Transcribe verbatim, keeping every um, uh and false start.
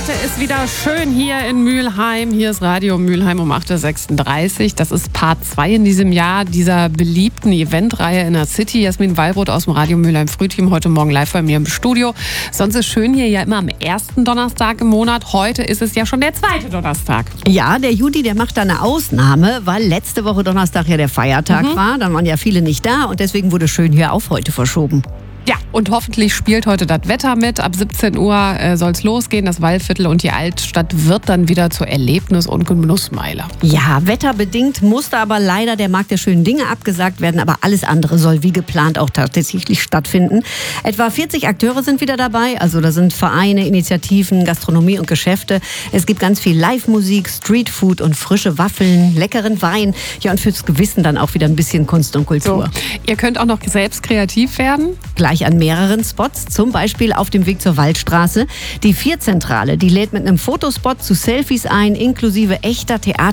Heute ist wieder schön hier in Mülheim. Hier ist Radio Mülheim um acht Uhr sechsunddreißig. Das ist Part zwei in diesem Jahr dieser beliebten Eventreihe in der City. Jasmin Wallbrot aus dem Radio Mülheim Frühteam heute Morgen live bei mir im Studio. Sonst ist schön hier ja immer am ersten Donnerstag im Monat. Heute ist es ja schon der zweite Donnerstag. Ja, der Juli, der macht da eine Ausnahme, weil letzte Woche Donnerstag ja der Feiertag mhm. war. Dann waren ja viele nicht da und deswegen wurde schön hier auf heute verschoben. Ja, und hoffentlich spielt heute das Wetter mit. Ab siebzehn Uhr äh, soll es losgehen. Das Waldviertel und die Altstadt wird dann wieder zur Erlebnis- und Genussmeile. Ja, wetterbedingt musste aber leider der Markt der schönen Dinge abgesagt werden. Aber alles andere soll wie geplant auch tatsächlich stattfinden. Etwa vierzig Akteure sind wieder dabei. Also da sind Vereine, Initiativen, Gastronomie und Geschäfte. Es gibt ganz viel Live-Musik, Streetfood und frische Waffeln, leckeren Wein. Ja, und fürs Gewissen dann auch wieder ein bisschen Kunst und Kultur. So. Ihr könnt auch noch selbst kreativ werden. Gleich an mehreren Spots, zum Beispiel auf dem Weg zur Waldstraße. Die Vierzentrale, die lädt mit einem Fotospot zu Selfies ein, inklusive echter Theater.